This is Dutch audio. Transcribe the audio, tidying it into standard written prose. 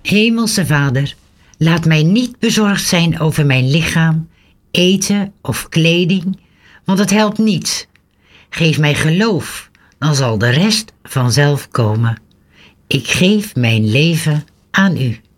Hemelse Vader, laat mij niet bezorgd zijn over mijn lichaam, eten of kleding, want het helpt niets. Geef mij geloof, dan zal de rest vanzelf komen. Ik geef mijn leven aan u.